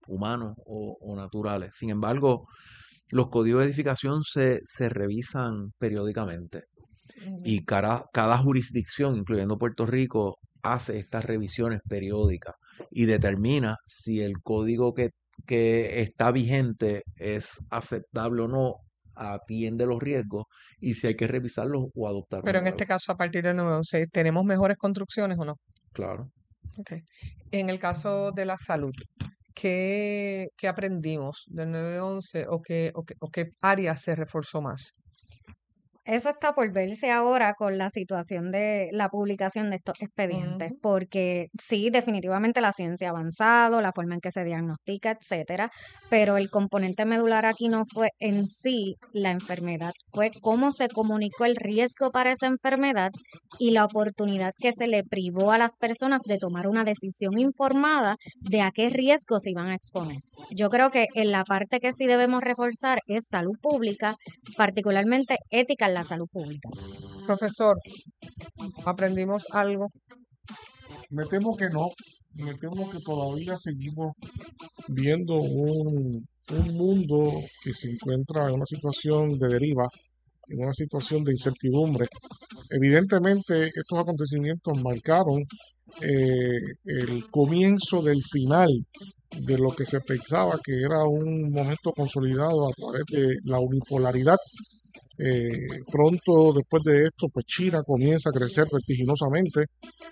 humanos o naturales. Sin embargo, los códigos de edificación se revisan periódicamente y cada jurisdicción, incluyendo Puerto Rico, hace estas revisiones periódicas y determina si el código que está vigente es aceptable o no, atiende los riesgos y si hay que revisarlos o adoptar Pero uno en este nuevo. caso, a partir del 911, ¿tenemos mejores construcciones o no? Claro. Okay. En el caso de la salud, ¿qué aprendimos del 911 o qué área se reforzó más? Eso está por verse ahora con la situación de la publicación de estos expedientes, porque sí, definitivamente la ciencia ha avanzado, la forma en que se diagnostica, etcétera, pero el componente medular aquí no fue en sí la enfermedad, fue cómo se comunicó el riesgo para esa enfermedad y la oportunidad que se le privó a las personas de tomar una decisión informada de a qué riesgos se iban a exponer. Yo creo que en la parte que sí debemos reforzar es salud pública, particularmente ética en la salud pública. Profesor, ¿aprendimos algo? Me temo que no, me temo que todavía seguimos viendo un mundo que se encuentra en una situación de deriva, en una situación de incertidumbre. Evidentemente, estos acontecimientos marcaron el comienzo del final de lo que se pensaba que era un momento consolidado a través de la unipolaridad. Pronto después de esto, pues China comienza a crecer vertiginosamente.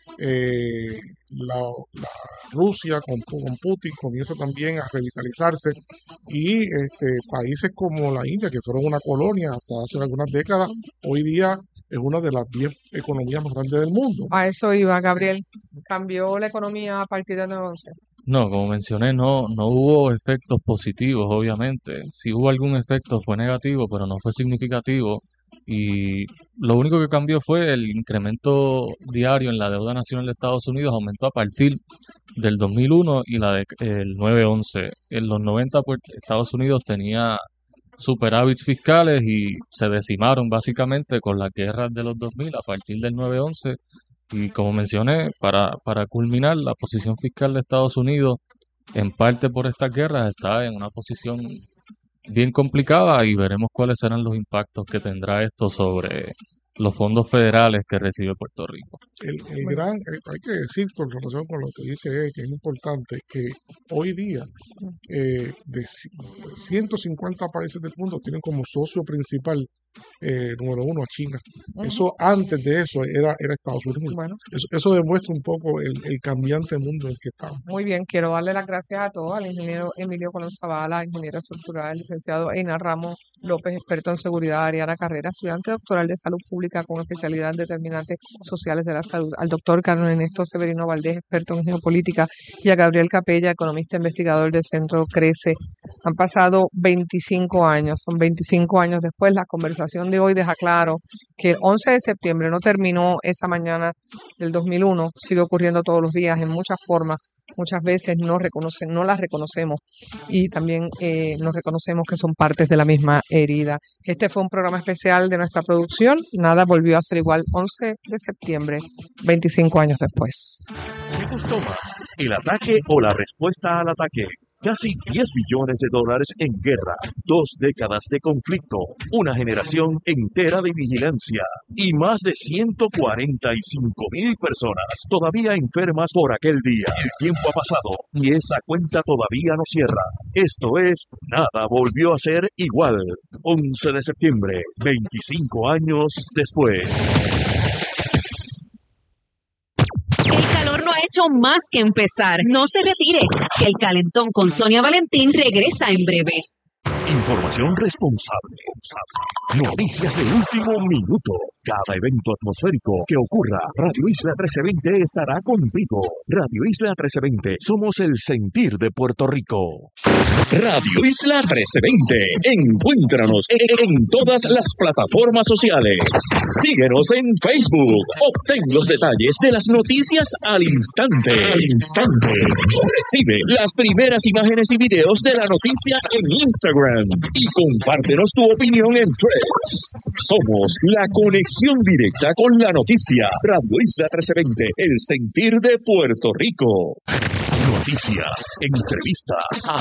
La Rusia con Putin comienza también a revitalizarse y países como la India, que fueron una colonia hasta hace algunas décadas, hoy día es una de las 10 economías más grandes del mundo. A eso iba, Gabriel. ¿Cambió la economía a partir del 911? No, como mencioné, no hubo efectos positivos, obviamente. Si hubo algún efecto fue negativo, pero no fue significativo. Y lo único que cambió fue el incremento diario en la deuda nacional de Estados Unidos aumentó a partir del 2001 y el 911. En los 90, pues, Estados Unidos tenía superávits fiscales y se decimaron básicamente con las guerras de los 2000 a partir del 911. Y como mencioné, para culminar, la posición fiscal de Estados Unidos, en parte por estas guerras, está en una posición bien complicada y veremos cuáles serán los impactos que tendrá esto sobre los fondos federales que recibe Puerto Rico. Hay que decir, con relación con lo que dice él, que es importante, que hoy día de 150 países del mundo tienen como socio principal número uno a China. Eso antes de eso era Estados Unidos. Bueno. Eso demuestra un poco el cambiante mundo en el que estamos. Muy bien, quiero darle las gracias a todos, al ingeniero Emilio Colón Zavala, ingeniero estructural, licenciado Einar Ramos López, experto en seguridad, Ariana Carrera, estudiante doctoral de salud pública con especialidad en determinantes sociales de la salud, al doctor Carlos Ernesto Severino Valdés, experto en geopolítica, y a Gabriel Capella, economista investigador del Centro CRECE. Han pasado 25 años, son 25 años después. La conversación de hoy deja claro que el 11 de septiembre no terminó esa mañana del 2001, sigue ocurriendo todos los días en muchas formas. Muchas veces no las reconocemos y también nos reconocemos que son partes de la misma herida. Este fue un programa especial de nuestra producción. Nada volvió a ser igual 11 de septiembre, 25 años después. ¿Qué costó más, el ataque o la respuesta al ataque? Casi 10 billones de dólares en guerra, 2 décadas de conflicto, una generación entera de vigilancia y más de 145,000 personas todavía enfermas por aquel día. El tiempo ha pasado y esa cuenta todavía no cierra. Esto es Nada Volvió a Ser Igual. 11 de septiembre, 25 años después. El calor no ha hecho más que empezar. No se retire, que el calentón con Sonia Valentín regresa en breve. Información responsable. Noticias de último minuto. Cada evento atmosférico que ocurra, Radio Isla 1320 estará contigo. Radio Isla 1320, somos el sentir de Puerto Rico. Radio Isla 1320, encuéntranos en todas las plataformas sociales. Síguenos en Facebook. Obtén los detalles de las noticias al instante. Recibe las primeras imágenes y videos de la noticia en Instagram. Y compártenos tu opinión en Threads. Somos la conexión directa con la noticia. Radio Isla 1320, el sentir de Puerto Rico. Noticias, entrevistas,